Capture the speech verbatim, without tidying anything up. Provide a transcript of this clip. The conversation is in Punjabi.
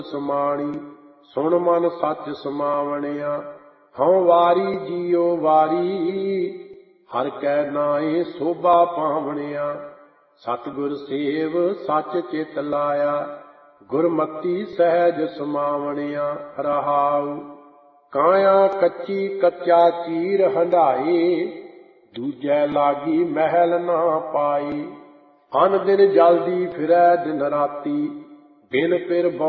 ਸਮਾਣੀ ਸੁਣ ਮਨ ਸੱਚ ਸਮਾਵਣਿਆ। ਹਉ ਵਾਰੀ ਜੀਉ ਵਾਰੀ ਹਰ ਕੈ ਨਾਏ ਸੋਭਾ ਪਾਵਣਿਆ। ਸਤਿਗੁਰ ਸੇਵ ਸੱਚ ਚਿਤ ਲਾਇਆ ਗੁਰਮਤੀ ਸਹਿਜ ਸਮਾਵਣਿਆ। ਰਹਾਉ ਕਾਇਆ ਕੱਚੀ ਕੱਚਾ ਚੀਰ ਹੰਢਾਏ ਦੂਜੈ ਲਾਗੀ ਮਹਿਲ ਨਾ ਪਾਈ। ਅਨ ਦਿਨ ਜਲਦੀ ਫਿਰੈ ਦਿਨ ਰਾਤੀ ਬਿਨ ਪਿਰ